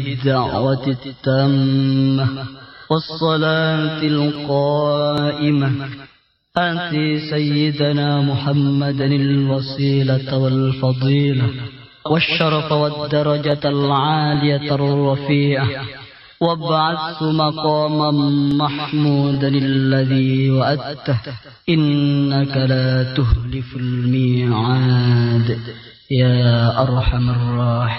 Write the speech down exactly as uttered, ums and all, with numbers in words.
الدعوة التامة والصلاة القائمة آت سيدنا محمدا الوسيلة والفضيلة والشرف والدرجة العالية الرفيعة وابعث مقاما محمودا الذي وعدته إنك لا تخلف الميعاد يا أرحم الراحمين.